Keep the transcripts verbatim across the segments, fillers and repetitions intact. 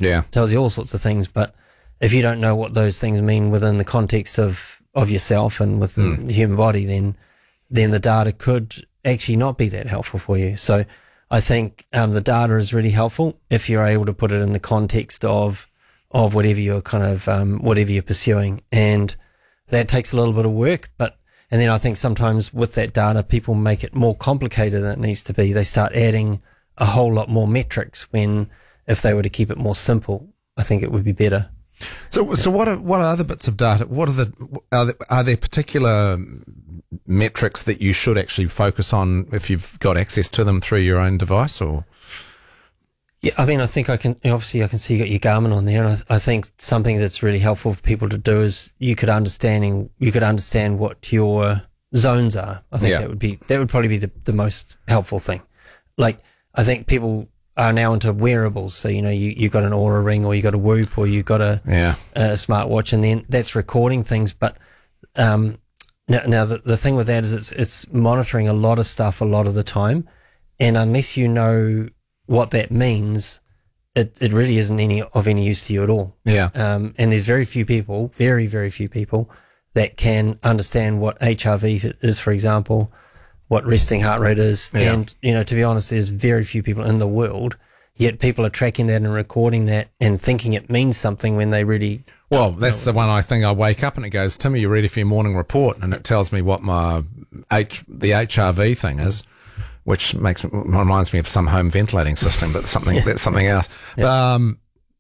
Yeah. Tells you all sorts of things, but if you don't know what those things mean within the context of, of yourself and with the, Mm. the human body, then then the data could actually not be that helpful for you. So I think um, the data is really helpful if you're able to put it in the context of of whatever you're kind of um, whatever you're pursuing, and that takes a little bit of work. But and then I think sometimes with that data, people make it more complicated than it needs to be. They start adding a whole lot more metrics when if they were to keep it more simple, I think it would be better. So, so what are what are other bits of data? What are the are there, are there particular metrics that you should actually focus on if you've got access to them through your own device, or? Yeah, I mean, I think I can, obviously I can see you got your Garmin on there, and I, I think something that's really helpful for people to do is you could understanding, you could understand what your zones are. I think Yeah. that would be, that would probably be the, the most helpful thing. Like, I think people are now into wearables. So, you know, you, you got an Oura Ring or you got a Whoop or you got a, Yeah. a smartwatch, and then that's recording things. But, um, now, now the, the thing with that is it's, it's monitoring a lot of stuff a lot of the time. And unless you know what that means, it, it really isn't any of any use to you at all. Yeah. Um, and there's very few people, very, very few people that can understand what H R V is, for example, what resting heart rate is. Yeah. And, you know, to be honest, there's very few people in the world, yet people are tracking that and recording that and thinking it means something when they really Well, that's the one I think I wake up and it goes, Timmy, you ready for your morning report? And it tells me what my H, the H R V thing is, which makes reminds me of some home ventilating system, but something that's something else. Yeah. Um,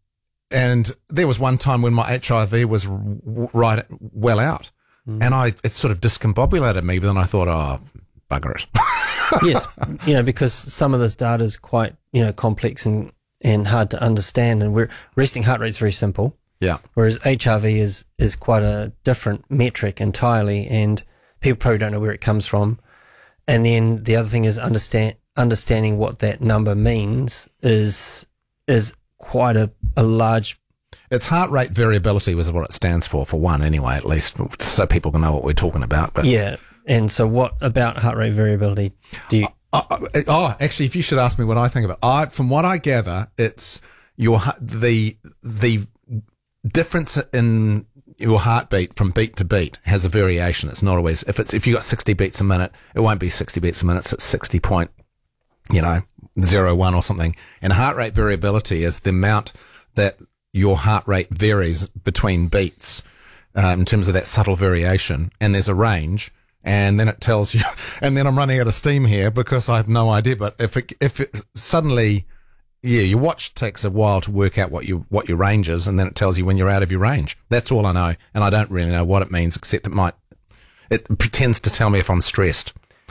and there was one time when my H R V was r- right well out, mm. and I it sort of discombobulated me. But then I thought, oh, bugger it. Yes, you know, because some of this data is quite, you know, complex and, and hard to understand. And we're resting heart rate is very simple. Yeah. Whereas H R V is, is quite a different metric entirely, and people probably don't know where it comes from. And then the other thing is understand understanding what that number means is is quite a, a large. It's heart rate variability was what it stands for, for one anyway, at least, so people can know what we're talking about. But yeah. And so what about heart rate variability do you... Oh, oh, actually, if you should ask me what I think of it, I, from what I gather, it's your the the difference in your heartbeat from beat to beat has a variation. It's not always, if it's if you got sixty beats a minute, it won't be sixty beats a minute. It's sixty point, you know, zero one or something. And heart rate variability is the amount that your heart rate varies between beats um, in terms of that subtle variation. And there's a range. And then it tells you, and then I'm running out of steam here because I have no idea. But if it, if it suddenly, yeah, your watch takes a while to work out what you, what your range is, and then it tells you when you're out of your range. That's all I know. And I don't really know what it means, except it might, it pretends to tell me if I'm stressed.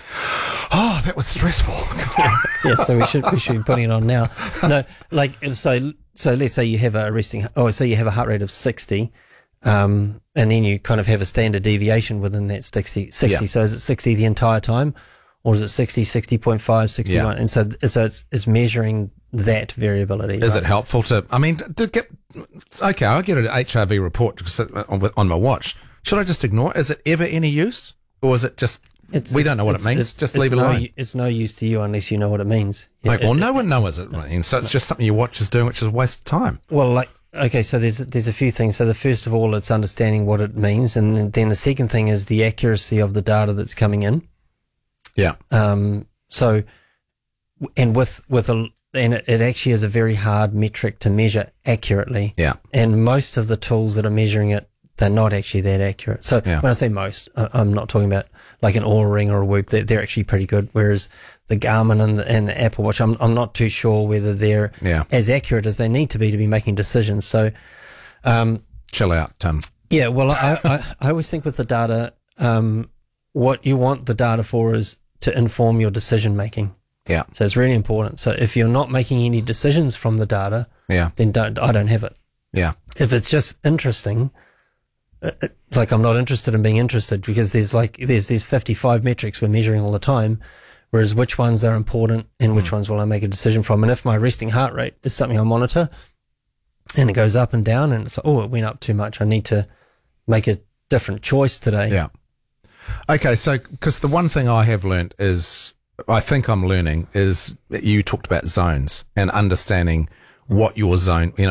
Oh, that was stressful. Yeah, so we should, we should be putting it on now. No, like, so, so let's say you have a resting, oh, so you have a heart rate of sixty. Um, and then you kind of have a standard deviation within that sixty, sixty. Yeah. So is it sixty the entire time, or is it sixty, sixty point five, sixty-one? Yeah. And so, so it's, it's measuring that variability. Is right? it helpful to, I mean, to get, okay, I'll get an H R V report to sit on, on my watch. Should I just ignore it? Is it ever any use? Or is it just, It's, we it's, don't know what it's, it means. It's, just it's leave it no, alone. It's no use to you unless you know what it means. Like, Yeah, well, it- no one knows it means. So it's just something your watch is doing, which is a waste of time. Well, like, okay, so there's there's a few things. So the first of all, it's understanding what it means, and then, then the second thing is the accuracy of the data that's coming in. Yeah. Um. So, and with with a and it, it actually is a very hard metric to measure accurately. Yeah. And most of the tools that are measuring it, they're not actually that accurate. So Yeah. when I say most, I, I'm not talking about like an Oura Ring or a Whoop. They're, they're actually pretty good. Whereas the Garmin and the, and the Apple Watch, I'm I'm not too sure whether they're Yeah. as accurate as they need to be to be making decisions. So, um, Chill out, Tim. yeah, well, I, I, I always think with the data, um, what you want the data for is to inform your decision making. Yeah. So it's really important. So if you're not making any decisions from the data, Yeah. then don't, I don't have it. Yeah. If it's just interesting, uh, uh, like I'm not interested in being interested because there's like, there's these fifty-five metrics we're measuring all the time, whereas which ones are important and which Mm. ones will I make a decision from? And if my resting heart rate is something I monitor and it goes up and down and it's, oh, it went up too much, I need to make a different choice today. Yeah. Okay, so because the one thing I have learnt is, I think I'm learning, is that you talked about zones and understanding what your zone, you know,